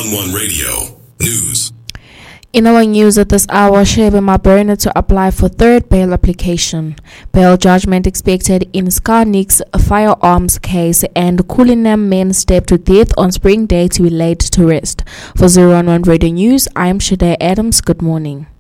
011 Radio News. In our news at this hour, Shebe Maberne to apply for third bail application. Bail judgment expected in Skarnik's firearms case, and Cullinan men stabbed to death on Spring Day to be laid to rest. For 011 Radio News, I am Shade Adams. Good morning.